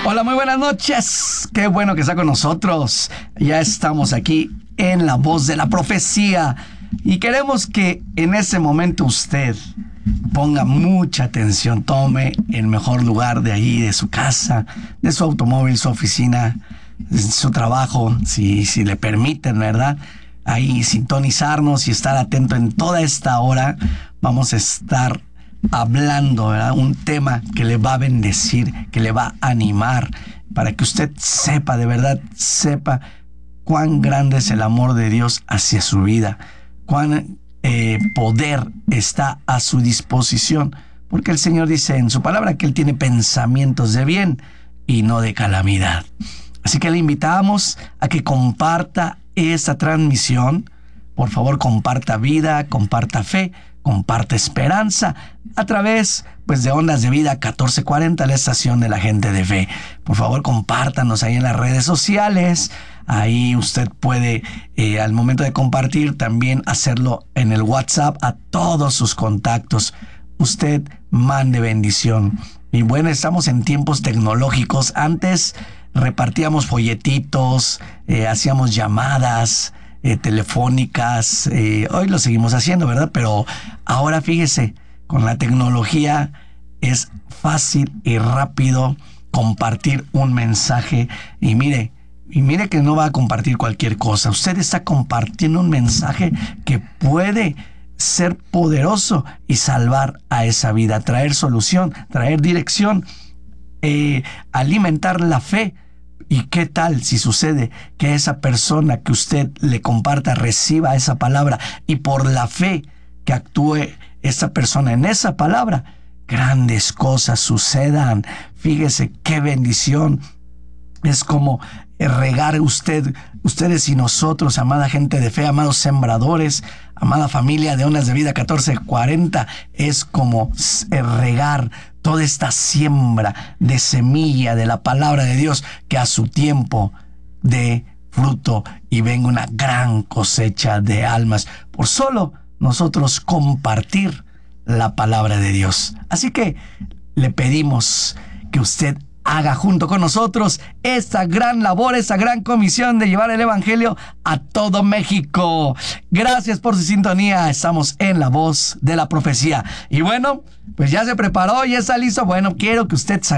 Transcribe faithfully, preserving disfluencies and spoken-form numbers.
Hola, muy buenas noches. Qué bueno que está con nosotros. Ya estamos aquí en La Voz de la Profecía y queremos que en ese momento usted ponga mucha atención, tome el mejor lugar de ahí, de su casa, de su automóvil, su oficina, su trabajo, si, si le permiten, ¿verdad? Ahí sintonizarnos y estar atento en toda esta hora. Vamos a estar hablando, ¿verdad? Un tema que le va a bendecir, que le va a animar, para que usted sepa, de verdad, sepa cuán grande es el amor de Dios hacia su vida, cuán eh, poder está a su disposición, porque el Señor dice en su palabra que Él tiene pensamientos de bien y no de calamidad. Así que le invitamos a que comparta esta transmisión. Por favor, comparta vida, comparta fe, comparta esperanza a través pues de Ondas de Vida catorce cuarenta, la estación de la gente de fe. Por favor, compártanos ahí en las redes sociales. Ahí usted puede, eh, al momento de compartir, también hacerlo en el WhatsApp a todos sus contactos. Usted mande bendición. Y bueno, estamos en tiempos tecnológicos. Antes repartíamos folletitos, eh, hacíamos llamadas eh, telefónicas. Eh, hoy lo seguimos haciendo, ¿verdad? Pero ahora fíjese, con la tecnología es fácil y rápido compartir un mensaje. Y mire, y mire que no va a compartir cualquier cosa. Usted está compartiendo un mensaje que puede ser poderoso y salvar a esa vida, traer solución, traer dirección, eh, alimentar la fe. ¿Y qué tal si sucede que esa persona que usted le comparta reciba esa palabra y por la fe que actúe esa persona en esa palabra, grandes cosas sucedan? Fíjese qué bendición. Es como regar usted, ustedes y nosotros, amada gente de fe, amados sembradores, amada familia de Ondas de Vida catorce cuarenta, es como regar toda esta siembra de semilla de la palabra de Dios, que a su tiempo dé fruto y venga una gran cosecha de almas por solo nosotros compartir la palabra de Dios. Así que le pedimos que usted haga junto con nosotros esta gran labor, esta gran comisión de llevar el evangelio a todo México. Gracias por su sintonía. Estamos en La Voz de la Profecía. Y bueno, pues ya se preparó, ya está listo. Bueno, quiero que usted